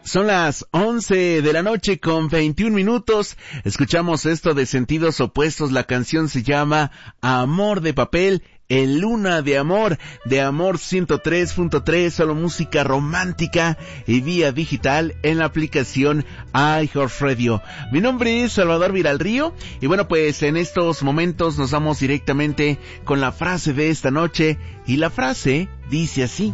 Son las 11 de la noche con 21 minutos. Escuchamos esto de Sentidos Opuestos. La canción se llama Amor de Papel, en Luna de Amor 103.3, solo música romántica y vía digital en la aplicación iHeartRadio. Mi nombre es Salvador Viralrío y bueno, pues en estos momentos nos vamos directamente con la frase de esta noche y la frase dice así: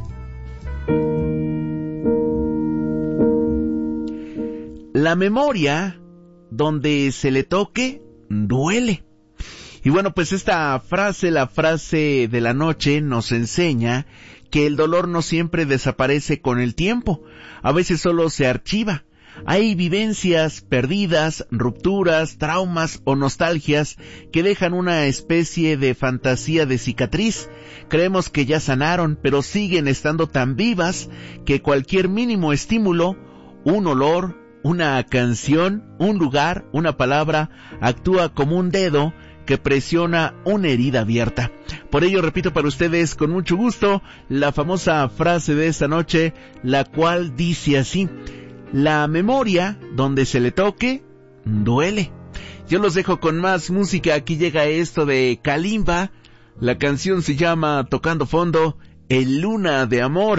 la memoria, donde se le toque, duele. Y bueno, pues esta frase, la frase de la noche, nos enseña que el dolor no siempre desaparece con el tiempo. A veces solo se archiva. Hay vivencias perdidas, rupturas, traumas o nostalgias que dejan una especie de fantasía de cicatriz. Creemos que ya sanaron, pero siguen estando tan vivas que cualquier mínimo estímulo, un olor, una canción, un lugar, una palabra, actúa como un dedo que presiona una herida abierta. Por ello repito para ustedes con mucho gusto la famosa frase de esta noche, la cual dice así: la memoria, donde se le toque, duele. Yo los dejo con más música. Aquí llega esto de Kalimba. La canción se llama Tocando Fondo, en Luna de Amor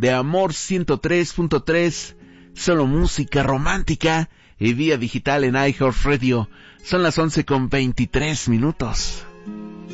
103.3, solo música romántica y vía digital en iHeartRadio. Son las 11 con 23 minutos.